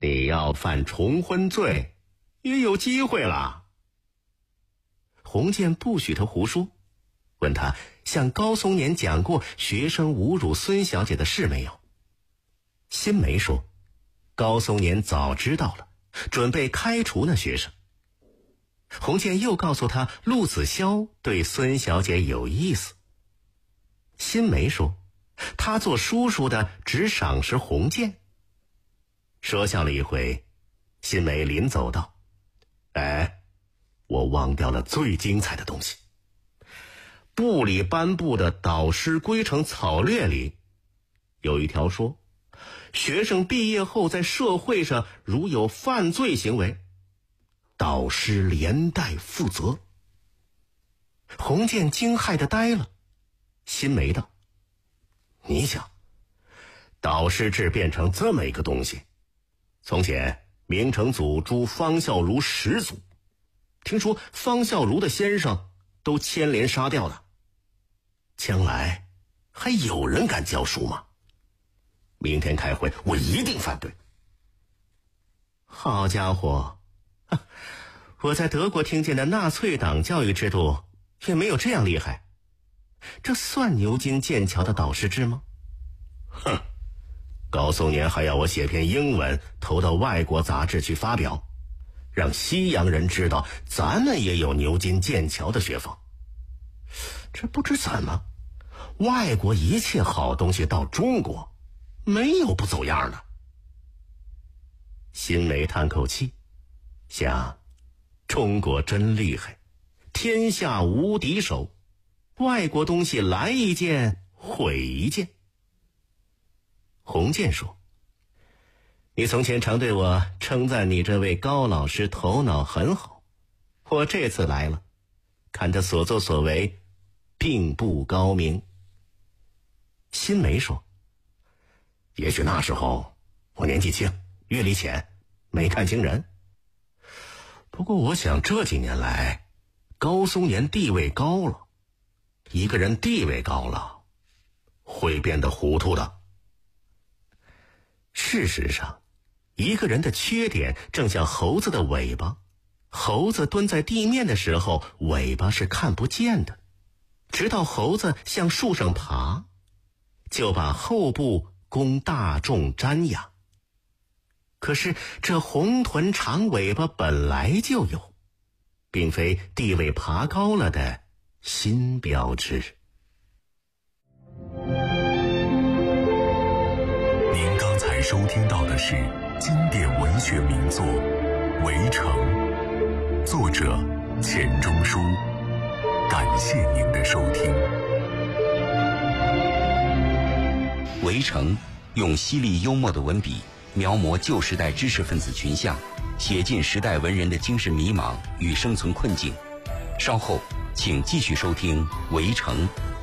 你要犯重婚罪，也有机会了。洪建不许他胡说，问他向高松年讲过学生侮辱孙小姐的事没有。辛梅说，高松年早知道了，准备开除那学生。洪建又告诉他陆子潇对孙小姐有意思。辛梅说，他做叔叔的只赏识洪建。说笑了一回，辛梅临走道：我忘掉了最精彩的东西。部里颁布的导师规程草略里有一条说，学生毕业后在社会上如有犯罪行为，导师连带负责。洪建惊骇地呆了。辛梅道：你想，导师制变成这么一个东西，从前明成祖诛方孝孺10族，听说方孝孺的先生都牵连杀掉了，将来还有人敢教书吗？明天开会，我一定反对。好家伙，我在德国听见的纳粹党教育制度也没有这样厉害，这算牛津剑桥的导师制吗？高松年还要我写篇英文投到外国杂志去发表，让西洋人知道咱们也有牛津剑桥的学风。这不知怎么，外国一切好东西到中国没有不走样的。辛梅叹口气，想中国真厉害，天下无敌手，外国东西来一件毁一件。洪建说，你从前常对我称赞你这位高老师头脑很好，我这次来了，看他所作所为并不高明。辛梅说，也许那时候我年纪轻，阅历浅，没看清人。不过我想这几年来，高松年地位高了，一个人地位高了，会变得糊涂的。事实上，一个人的缺点正像猴子的尾巴，猴子蹲在地面的时候，尾巴是看不见的，直到猴子向树上爬，就把后部供大众瞻仰。可是这红臀长尾巴本来就有，并非地位爬高了的新标志。 您刚才收听到的是经典文学名作《围城》，作者钱钟书。感谢您的收听。 《围城》用犀利幽默的文笔描摹旧时代知识分子群像，写尽时代文人的精神迷茫与生存困境。稍后请继续收听《围城》